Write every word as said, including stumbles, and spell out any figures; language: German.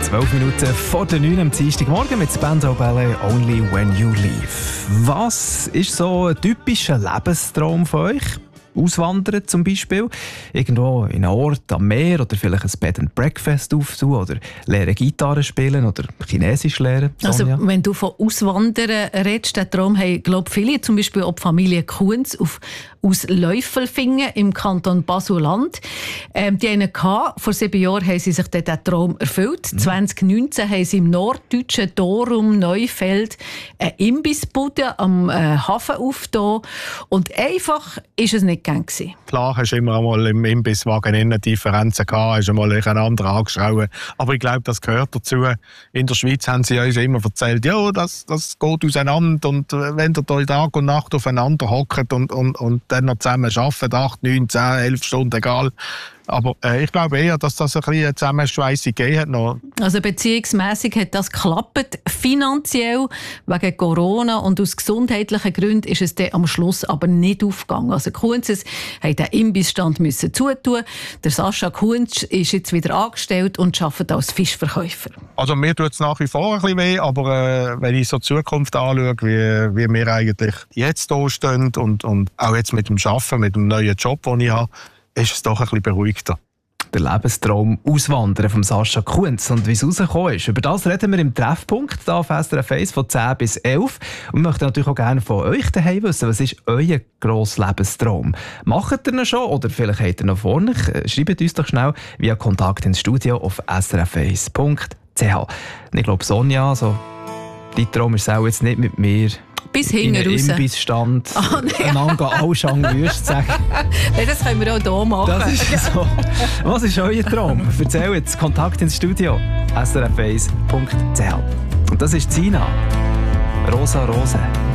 Zwölf Minuten vor der neun am Dienstagmorgen mit Spandau Ballet «Only When You Leave». Was ist so ein typischer Lebenstraum von euch? Auswandern zum Beispiel, irgendwo in einem Ort am Meer oder vielleicht ein Bed and Breakfast aufsuchen oder lernen Gitarre spielen oder Chinesisch lernen. Sonja? Also wenn du von Auswandern redest, den Traum haben, glaube viele, zum Beispiel auch die Familie Kunz auf, aus Läufelfingen im Kanton Basel-Land. Ähm, die einen gehabt. Vor sieben Jahren haben sie sich den Traum erfüllt. Mhm. zwanzig neunzehn haben sie im norddeutschen Dorum Neufeld eine Imbissbude am äh, Hafen aufgetan. Und einfach ist es nicht gern gewesen. Klar, hast du immer einmal im Imbisswagen innen Differenzen gehabt, hast einmal einander angeschaut. Aber ich glaube, das gehört dazu. In der Schweiz haben sie uns immer erzählt, ja, das, das geht auseinander. Und wenn ihr da Tag und Nacht aufeinander hockt und, und, und dann noch zusammen arbeitet, acht, neun, zehn, elf Stunden, egal. Aber äh, ich glaube eher, dass das ein bisschen Zusammenschweissung gegeben hat. Noch. Also beziehungsmässig hat das geklappt, finanziell wegen Corona, und aus gesundheitlichen Gründen ist es dann am Schluss aber nicht aufgegangen. Also Kunzes haben den Imbissstand müssen zutun. Der Sascha Kunz ist jetzt wieder angestellt und arbeitet als Fischverkäufer. Also mir tut es nach wie vor ein bisschen weh, aber äh, wenn ich so die Zukunft anschaue, wie, wie wir eigentlich jetzt hier stehen und, und auch jetzt mit dem Arbeiten, mit dem neuen Job, den ich habe, ist es doch ein bisschen beruhigter. Der Lebenstraum Auswandern von Sascha Kunz und wie es rausgekommen ist. Über das reden wir im Treffpunkt hier auf S R F eins von zehn bis elf. Und wir möchten natürlich auch gerne von euch daheim wissen, was ist euer grosser Lebenstraum? Macht ihr ihn schon oder vielleicht habt ihr noch vor euch? Schreibt uns doch schnell via Kontakt ins Studio auf s r f eins punkt c h. Ich glaube, Sonja, also, dein Traum ist auch jetzt nicht mit mir bis hinten raus. In einem Imbissstand oh, nee. einander Allschang Würst sagen. Nein, das können wir auch hier machen. Das ist so. Was ist euer Traum? Erzähl jetzt. Kontakt ins Studio. s r f eins punkt c h. Und das ist Zina. Rosa Rose.